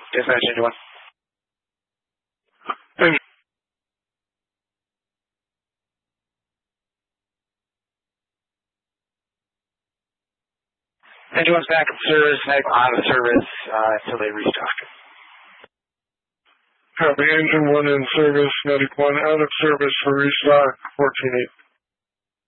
Dispatch engine 1. Engine 1's back in service, out of service until they restock. Copy, engine 1 in service, Medic 1 out of service for restock, 14-8.